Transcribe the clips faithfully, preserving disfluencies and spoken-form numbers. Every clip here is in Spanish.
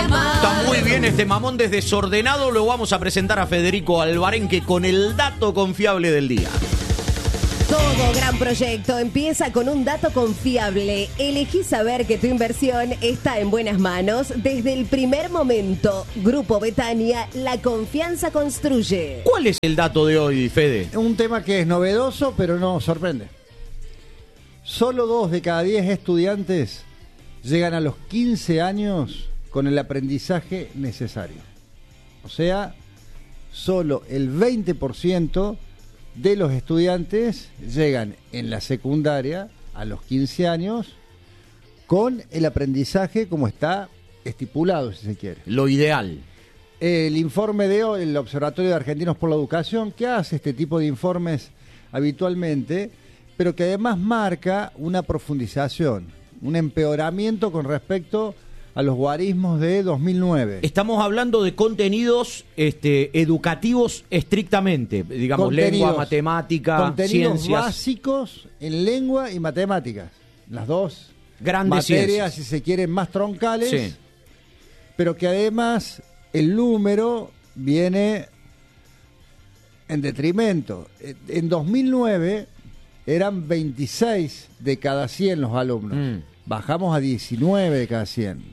buenas manos. Está muy bien este mamón desordenado. Lo vamos a presentar a Federico Alvarenque con el dato confiable del día. Todo gran proyecto empieza con un dato confiable. Elegí saber que tu inversión está en buenas manos desde el primer momento. Grupo Betania, la confianza construye. ¿Cuál es el dato de hoy, Fede? Un tema que es novedoso, pero no sorprende. Solo dos de cada diez estudiantes llegan a los quince años con el aprendizaje necesario. O sea, solo el veinte por ciento de los estudiantes llegan en la secundaria a los quince años con el aprendizaje como está estipulado, si se quiere. Lo ideal. El informe de hoy, el Observatorio de Argentinos por la Educación, que hace este tipo de informes habitualmente, pero que además marca una profundización, un empeoramiento con respecto a los guarismos de dos mil nueve. Estamos hablando de contenidos este, educativos estrictamente, digamos, Contenidos- lengua, matemática, Contenidos ciencias. básicos en lengua y matemáticas. Las dos Grandes materias, ciencias. si se quieren, más troncales, Sí. pero que además el número viene en detrimento. En dos mil nueve eran veintiséis de cada cien los alumnos. Mm. Bajamos a diecinueve de cada cien.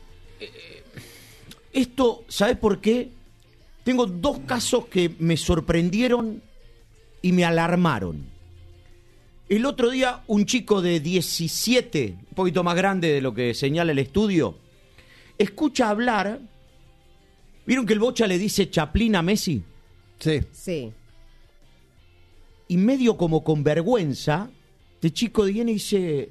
Esto, ¿sabes por qué? Tengo dos casos que me sorprendieron y me alarmaron. El otro día, un chico de diecisiete, un poquito más grande de lo que señala el estudio, escucha hablar. ¿Vieron que el Bocha le dice Chaplin a Messi? Sí. Sí. Y medio como con vergüenza, este chico viene y dice: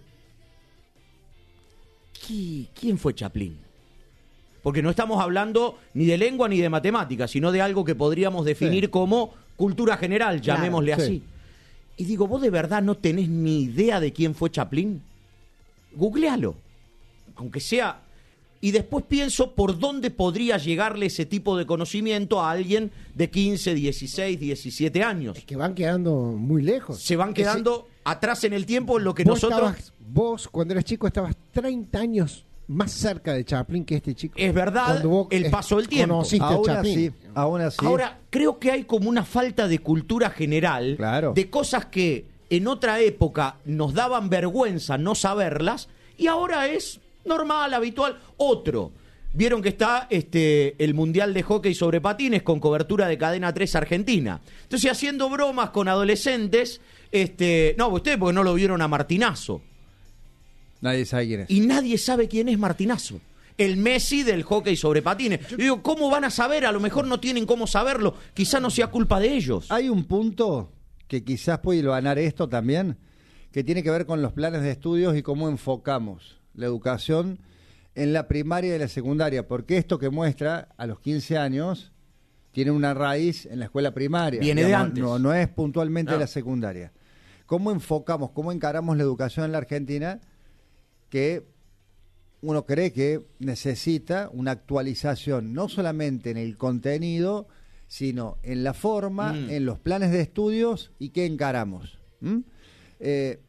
"¿Qui- ¿Quién fue Chaplin?". Porque no estamos hablando ni de lengua ni de matemáticas, sino de algo que podríamos definir Sí. como cultura general, Claro, llamémosle sí. así. Y digo, ¿vos de verdad no tenés ni idea de quién fue Chaplin? Googlealo, aunque sea. Y después pienso por dónde podría llegarle ese tipo de conocimiento a alguien de quince, dieciséis, diecisiete años. Es que van quedando muy lejos. Se van quedando atrás en el tiempo en lo que Vos nosotros... estabas- vos, cuando eras chico, estabas treinta años más cerca de Chaplin que este chico. Es verdad, Cuando vos, el eh, paso del tiempo. Conociste a Aún Chaplin. así, aún así. Ahora, creo que hay como una falta de cultura general, Claro. de cosas que en otra época nos daban vergüenza no saberlas, y ahora es normal, habitual. Otro, vieron que está este el Mundial de Hockey sobre Patines con cobertura de Cadena tres Argentina. Entonces, haciendo bromas con adolescentes, este no, ustedes porque no lo vieron a Martinazo, Nadie sabe quién es. y nadie sabe quién es Martinazo. El Messi del hockey sobre patines. Yo digo, ¿cómo van a saber? A lo mejor no tienen cómo saberlo. Quizá no sea culpa de ellos. Hay un punto que quizás puede hilvanar esto también, que tiene que ver con los planes de estudios y cómo enfocamos la educación en la primaria y la secundaria, porque esto que muestra a los quince años tiene una raíz en la escuela primaria. Viene de antes. No, no es puntualmente No. la secundaria. ¿Cómo enfocamos, cómo encaramos la educación en la Argentina? Que uno cree que necesita una actualización, no solamente en el contenido, sino en la forma, Mm. en los planes de estudios y qué encaramos. ¿Mm? Eh,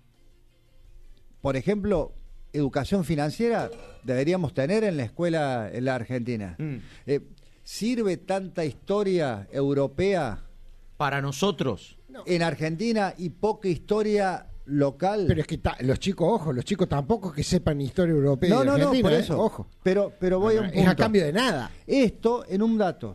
por ejemplo, educación financiera deberíamos tener en la escuela en la Argentina. Mm. Eh, ¿Sirve tanta historia europea Para nosotros. en Argentina y poca historia local? Pero es que ta- los chicos, ojo, los chicos tampoco que sepan historia europea no, y no, no, Argentina, por ¿eh? eso. Ojo. Pero, pero voy a un Es punto. a cambio de nada. Esto en un dato.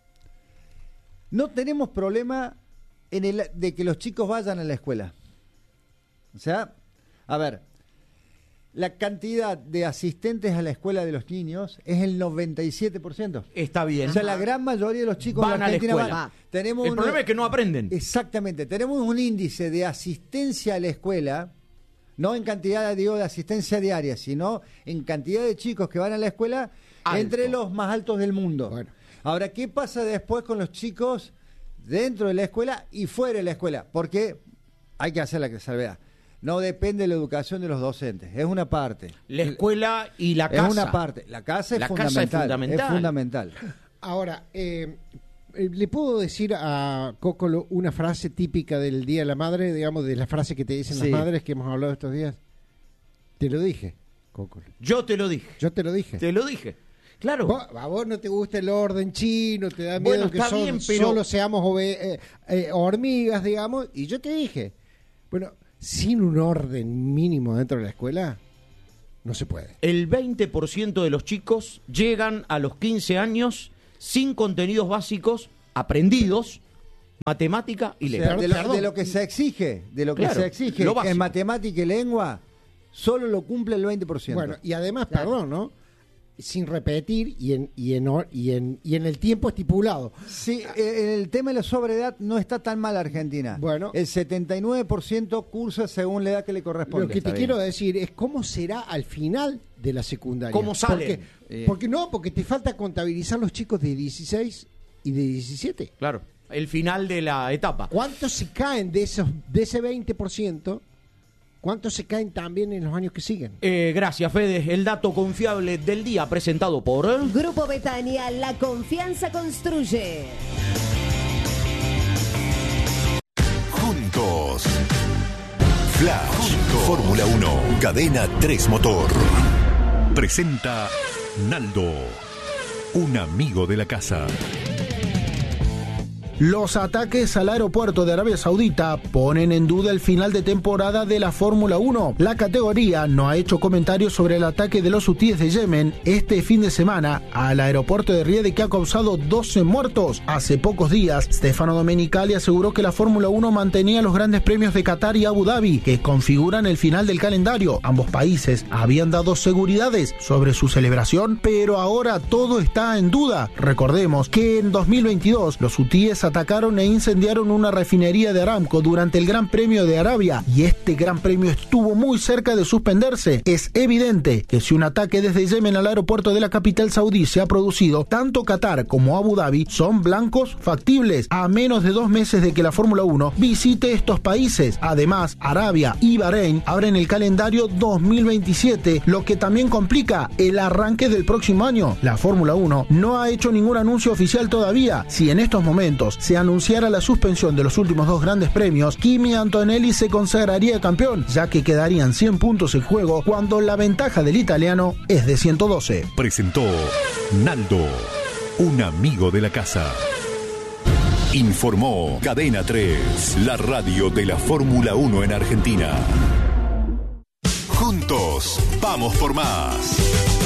No tenemos problema en el de que los chicos vayan a la escuela. O sea, a ver, la cantidad de asistentes a la escuela de los niños es el noventa y siete por ciento. Está bien. O sea, la gran mayoría de los chicos Van en la a la Argentina escuela. van. Tenemos El un- problema es que no aprenden. Exactamente. Tenemos un índice de asistencia a la escuela, no en cantidad, digo, de asistencia diaria, sino en cantidad de chicos que van a la escuela, Alto. entre los más altos del mundo. Bueno. Ahora, ¿qué pasa después con los chicos dentro de la escuela y fuera de la escuela? Porque hay que hacer la salvedad. No depende de la educación de los docentes, es una parte. La escuela y la casa. Es una parte. La casa es, La casa es fundamental, fundamental. es fundamental. Ahora, eh, eh, ¿le puedo decir a Cocolo una frase típica del Día de la Madre, digamos, de la frase que te dicen Sí. las madres que hemos hablado estos días? Te lo dije, Cocolo. Yo te lo dije. Yo te lo dije. Te lo dije. Claro. Vos, a vos no te gusta el orden chino, te da miedo Bueno, que está son- bien, pero- solo seamos ove- eh, eh, hormigas, digamos. Y yo te dije, bueno, sin un orden mínimo dentro de la escuela, no se puede. El veinte por ciento de los chicos llegan a los quince años sin contenidos básicos aprendidos, matemática y O sea, lengua. de, lo, Perdón. de lo que se exige, de lo que Claro, se exige, lo que es básico. matemática y lengua, solo lo cumple el veinte por ciento. Bueno, y además, Claro. perdón, ¿no? Sin repetir y en, y en, hor- y en, y en el tiempo estipulado. Sí, eh, el tema de la sobreedad no está tan mal Argentina. Bueno. El setenta y nueve por ciento cursa según la edad que le corresponde. Lo que Está te bien. quiero decir es cómo será al final de la secundaria. ¿Cómo salen? Porque, Eh. porque no, porque te falta contabilizar los chicos de dieciséis y de diecisiete. Claro, el final de la etapa. ¿Cuántos se caen de esos de ese veinte por ciento? ¿Cuántos se caen también en los años que siguen? Eh, gracias, Fede. El dato confiable del día presentado por... Grupo Betania, la confianza construye. Juntos. Flash. Fórmula uno. Cadena tres Motor. Presenta Naldo. Un amigo de la casa. Los ataques al aeropuerto de Arabia Saudita ponen en duda el final de temporada de la Fórmula uno. La categoría no ha hecho comentarios sobre el ataque de los hutíes de Yemen este fin de semana al aeropuerto de Riad que ha causado doce muertos. Hace pocos días, Stefano Domenicali aseguró que la Fórmula uno mantenía los grandes premios de Qatar y Abu Dhabi, que configuran el final del calendario. Ambos países habían dado seguridades sobre su celebración, pero ahora todo está en duda. Recordemos que en dos mil veintidós los hutíes atacaron e incendiaron una refinería de Aramco durante el Gran Premio de Arabia y este Gran Premio estuvo muy cerca de suspenderse. Es evidente que si un ataque desde Yemen al aeropuerto de la capital saudí se ha producido, tanto Qatar como Abu Dhabi son blancos factibles a menos de dos meses de que la Fórmula uno visite estos países. Además, Arabia y Bahrein abren el calendario dos mil veintisiete, lo que también complica el arranque del próximo año. La Fórmula uno no ha hecho ningún anuncio oficial todavía. Si en estos momentos se anunciara la suspensión de los últimos dos grandes premios, Kimi Antonelli se consagraría campeón, ya que quedarían cien puntos en juego cuando la ventaja del italiano es de ciento doce. Presentó Naldo. Un amigo de la casa. Informó Cadena tres, la radio de la Fórmula uno en Argentina. Juntos, vamos por más.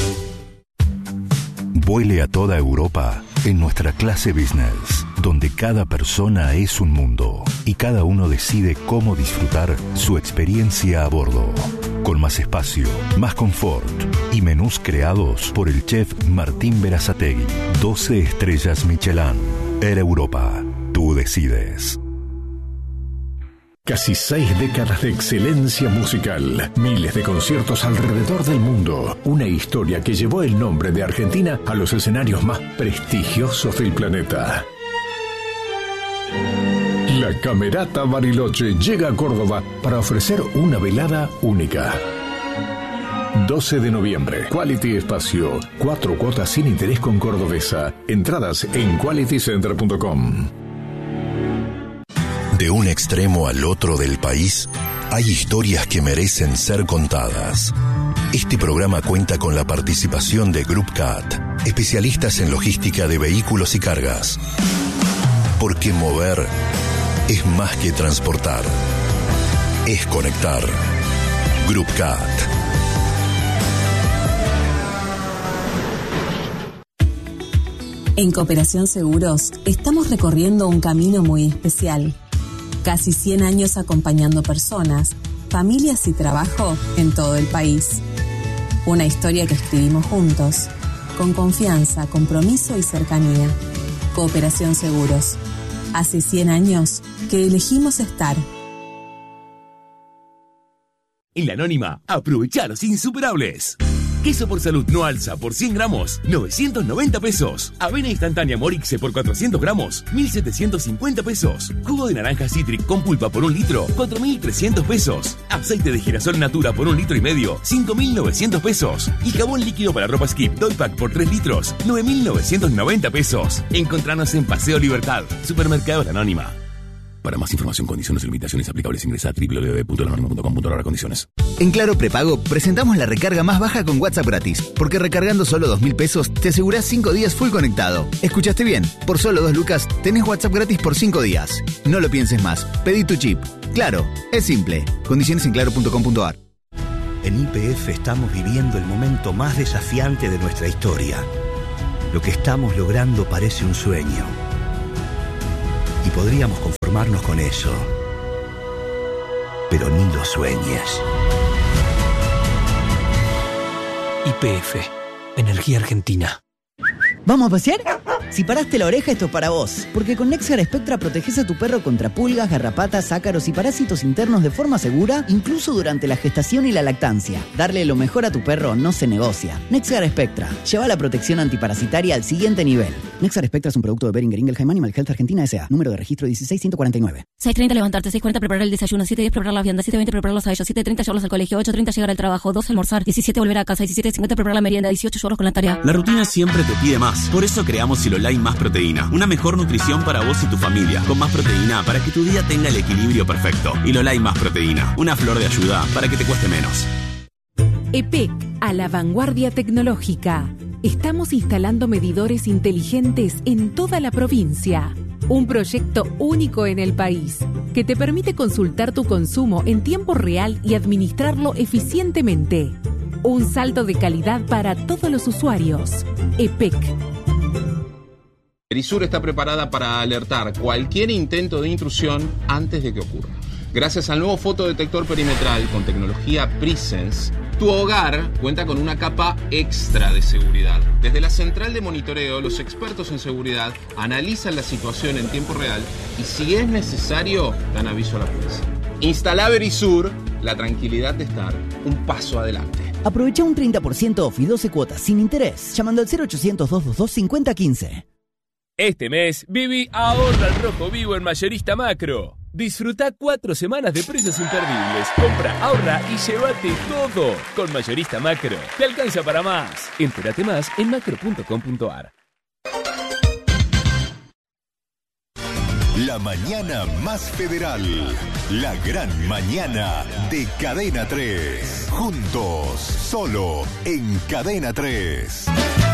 Vuele a toda Europa en nuestra clase business, donde cada persona es un mundo y cada uno decide cómo disfrutar su experiencia a bordo. Con más espacio, más confort y menús creados por el chef Martín Berazategui. doce estrellas Michelin. Air Europa. Tú decides. Casi seis décadas de excelencia musical, miles de conciertos alrededor del mundo, una historia que llevó el nombre de Argentina a los escenarios más prestigiosos del planeta. La Camerata Bariloche llega a Córdoba para ofrecer una velada única. doce de noviembre, Quality Espacio, cuatro cuotas sin interés con Cordobesa. Entradas en quality center punto com. De un extremo al otro del país, hay historias que merecen ser contadas. Este programa cuenta con la participación de Group Cat, especialistas en logística de vehículos y cargas. Porque mover es más que transportar, es conectar. Group Cat. En Cooperación Seguros estamos recorriendo un camino muy especial. Casi cien años acompañando personas, familias y trabajo en todo el país. Una historia que escribimos juntos, con confianza, compromiso y cercanía. Cooperación Seguros. Hace cien años que elegimos estar. En La Anónima, aprovecha los insuperables. Queso por salud no alza por cien gramos, novecientos noventa pesos. Avena instantánea Morixe por cuatrocientos gramos, mil setecientos cincuenta pesos. Jugo de naranja Citric con pulpa por un litro, cuatro mil trescientos pesos. Aceite de girasol Natura por un litro y medio, cinco mil novecientos pesos. Y jabón líquido para ropa Skip Doy Pack por tres litros, nueve mil novecientos noventa pesos. Encontranos en Paseo Libertad, Supermercado La Anónima. Para más información, condiciones y limitaciones aplicables, ingresa a doble u doble u doble u punto la anónima punto com punto a r condiciones. En Claro Prepago presentamos la recarga más baja con WhatsApp gratis, porque recargando solo dos mil pesos te asegurás cinco días full conectado. ¿Escuchaste bien? Por solo dos lucas tenés WhatsApp gratis por cinco días. No lo pienses más, pedí tu chip. Claro, es simple. Condiciones en claro punto com punto a r. En Y P F estamos viviendo el momento más desafiante de nuestra historia. Lo que estamos logrando parece un sueño. Y podríamos conformarnos con eso. Pero ni lo sueñes. Y P F, Energía Argentina. ¿Vamos a pasear? Si paraste la oreja, esto es para vos. Porque con Nexar Spectra proteges a tu perro contra pulgas, garrapatas, ácaros y parásitos internos de forma segura, incluso durante la gestación y la lactancia. Darle lo mejor a tu perro no se negocia. Nexar Spectra. Lleva la protección antiparasitaria al siguiente nivel. Nexar Spectra es un producto de Boehringer Ingelheim Animal Health Argentina S A. Número de registro dieciséis ciento cuarenta y nueve. seis treinta levantarte, seis cuarenta preparar el desayuno, siete diez preparar la vianda, siete veinte prepararlos a ellos, siete treinta llevarlos al colegio, ocho treinta llegar al trabajo, doce almorzar, diecisiete volver a casa, diecisiete cincuenta preparar la merienda, dieciocho llevarlos con la tarea. La rutina siempre te pide más. Por eso creamos Silolai Más Proteína. Una mejor nutrición para vos y tu familia. Con más proteína para que tu día tenga el equilibrio perfecto. Silolai Más Proteína. Una flor de ayuda para que te cueste menos. E P E C, a la vanguardia tecnológica. Estamos instalando medidores inteligentes en toda la provincia. Un proyecto único en el país que te permite consultar tu consumo en tiempo real y administrarlo eficientemente. Un salto de calidad para todos los usuarios. E P E C. Erisur está preparada para alertar cualquier intento de intrusión antes de que ocurra. Gracias al nuevo fotodetector perimetral con tecnología Presence, tu hogar cuenta con una capa extra de seguridad. Desde la central de monitoreo, los expertos en seguridad analizan la situación en tiempo real y, si es necesario, dan aviso a la policía. Instala Verisur, la tranquilidad de estar un paso adelante. Aprovecha un treinta por ciento off y doce cuotas sin interés llamando al cero ochocientos, doscientos veintidós, cincuenta quince. Este mes, Vivi ahorra al rojo vivo en Mayorista Macro. Disfruta cuatro semanas de precios imperdibles. Compra, ahorra y llévate todo. Con Mayorista Macro. Te alcanza para más. Entérate más en macro punto com punto a r. La mañana más federal. La gran mañana de Cadena tres. Juntos, solo en Cadena tres.